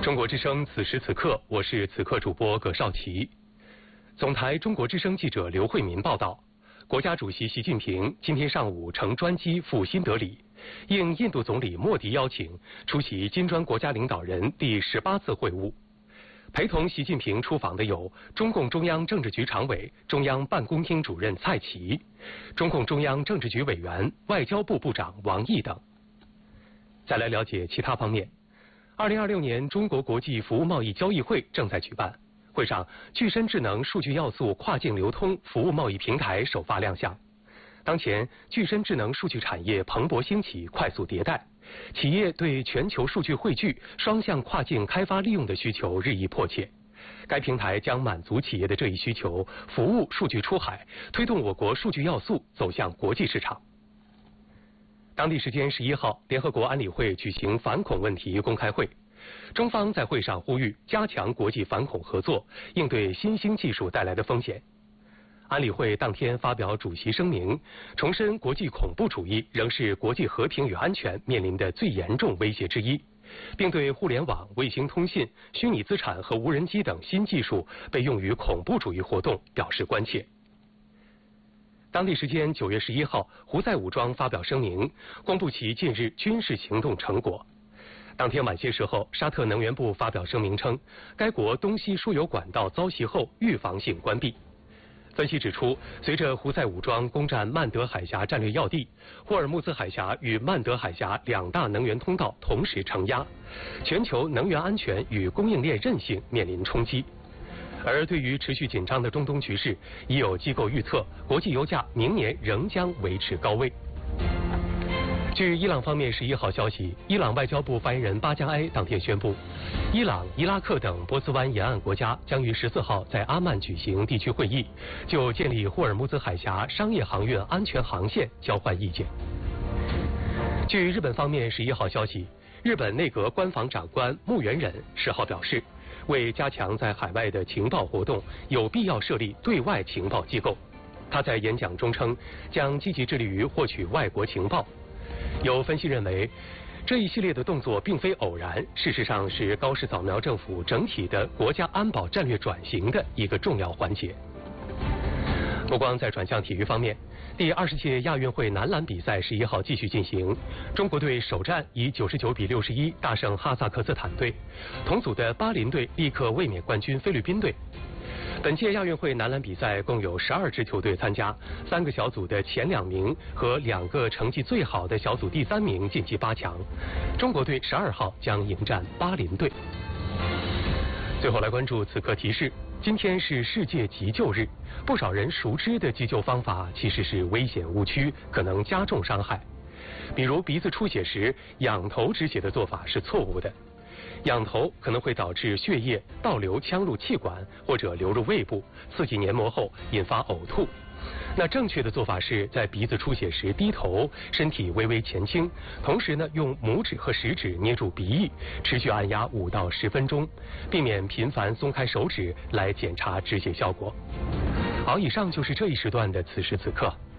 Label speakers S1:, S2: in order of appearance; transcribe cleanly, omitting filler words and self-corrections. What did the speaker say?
S1: 中国之声此时此刻，我是此刻主播葛少奇。总台中国之声记者刘慧民报道，国家主席习近平今天上午乘专机赴新德里，应印度总理莫迪邀请，出席金砖国家领导人第18次会晤。陪同习近平出访的有中共中央政治局常委、中央办公厅主任蔡奇，中共中央政治局委员、外交部部长王毅等。再来了解其他方面。2026年中国国际服务贸易交易会正在举办，会上具身智能数据要素跨境流通服务贸易平台首发亮相。当前，具身智能数据产业蓬勃兴起，快速迭代，企业对全球数据汇聚、双向跨境开发利用的需求日益迫切。该平台将满足企业的这一需求，服务数据出海，推动我国数据要素走向国际市场。当地时间11号，联合国安理会举行反恐问题公开会，中方在会上呼吁加强国际反恐合作，应对新兴技术带来的风险。安理会当天发表主席声明，重申国际恐怖主义仍是国际和平与安全面临的最严重威胁之一，并对互联网、卫星通信、虚拟资产和无人机等新技术被用于恐怖主义活动表示关切。当地时间9月11号，胡塞武装发表声明，公布其近日军事行动成果。当天晚些时候，沙特能源部发表声明称，该国东西输油管道遭袭后预防性关闭。分析指出，随着胡塞武装攻占曼德海峡战略要地，霍尔木兹海峡与曼德海峡两大能源通道同时承压，全球能源安全与供应链韧性面临冲击。而对于持续紧张的中东局势，已有机构预测，国际油价明年仍将维持高位。据伊朗方面11号消息，伊朗外交部发言人巴加埃当天宣布，伊朗、伊拉克等波斯湾沿岸国家将于14号在阿曼举行地区会议，就建立霍尔木兹海峡商业航运安全航线交换意见。据日本方面11号消息，日本内阁官房长官木原忍10号表示，为加强在海外的情报活动，有必要设立对外情报机构。他在演讲中称，将积极致力于获取外国情报。有分析认为，这一系列的动作并非偶然，事实上是高市早苗政府整体的国家安保战略转型的一个重要环节。不光在转向体育方面，第20届亚运会男篮比赛11号继续进行，中国队首战以99比61大胜哈萨克斯坦队，同组的巴林队立刻卫冕冠军菲律宾队。本届亚运会男篮比赛共有12支球队参加，3个小组的前2名和2个成绩最好的小组第3名晋级8强。中国队12号将迎战巴林队。最后来关注此刻提示，今天是世界急救日，不少人熟知的急救方法其实是危险误区，可能加重伤害。比如鼻子出血时，仰头止血的做法是错误的。仰头可能会导致血液倒流呛入气管或者流入胃部，刺激黏膜后引发呕吐。那正确的做法是在鼻子出血时低头，身体微微前倾，同时呢用拇指和食指捏住鼻翼，持续按压5到10分钟，避免频繁松开手指来检查止血效果。好，以上就是这一时段的此时此刻。